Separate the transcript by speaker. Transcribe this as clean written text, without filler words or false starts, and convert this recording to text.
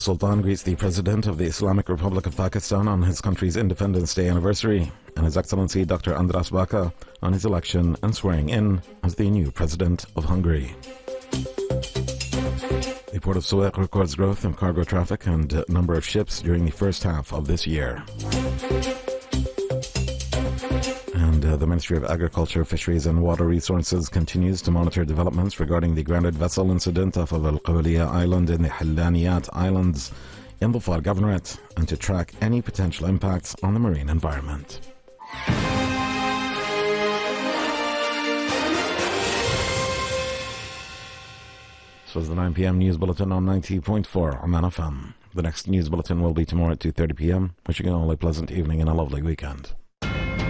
Speaker 1: Sultan greets the President of the Islamic Republic of Pakistan on his country's Independence Day anniversary, and His Excellency Dr. Andras Baka on his election and swearing in as the new President of Hungary. The Port of Suez records growth in cargo traffic and number of ships during the first half of this year. And the Ministry of Agriculture, Fisheries and Water Resources continues to monitor developments regarding the grounded vessel incident off of Al-Qawliya Island in the Hillaniyat Islands in the Far Governorate, and to track any potential impacts on the marine environment. This was the 9 p.m. News Bulletin on 90.4 Oman FM. The next News Bulletin will be tomorrow at 2:30 p.m. Wishing you all a pleasant evening and a lovely weekend.